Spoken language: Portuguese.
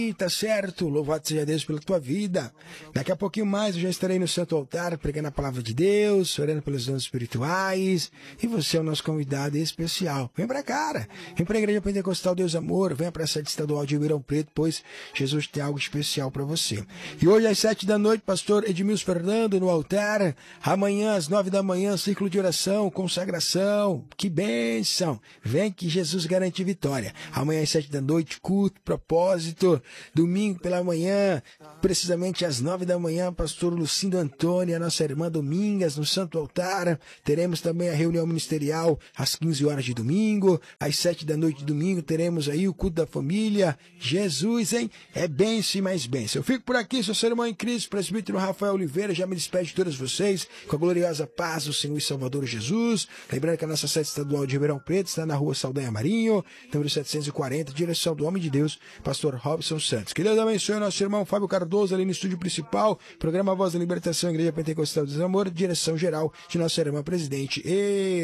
Tá certo, louvado seja Deus pela tua vida. Daqui a pouquinho mais eu já estarei no Santo Altar pregando a palavra de Deus, orando pelos dons espirituais, e você é o nosso convidado especial. Vem pra cá, vem pra Igreja Pentecostal Deus Amor, venha pra sede estadual de Ribeirão Preto, pois Jesus tem algo especial pra você. E hoje às 7 da noite, pastor Edmilson Fernando no altar, amanhã às 9 da manhã, ciclo de oração, consagração, que bênção, vem que Jesus garante vitória. Amanhã às 7 da noite, culto, propósito. Domingo pela manhã, precisamente às 9 da manhã, pastor Lucindo Antônio, a nossa irmã Domingas, no Santo Altar. Teremos também a reunião ministerial às 15 horas de domingo. Às 7 da noite de domingo, teremos aí o culto da família. Jesus, hein? É bênção e mais bênção. Eu fico por aqui, sou seu irmão em Cristo, presbítero Rafael Oliveira. Já me despeço de todos vocês com a gloriosa paz do Senhor e Salvador Jesus. Lembrando que a nossa sede estadual de Ribeirão Preto está na rua Saldanha Marinho, número 740, direção do homem de Deus, pastor Robson Santos. Que Deus abençoe o nosso irmão Fábio Cardoso ali no estúdio principal, programa Voz da Libertação, Igreja Pentecostal do Desamor, direção geral de nossa irmã presidente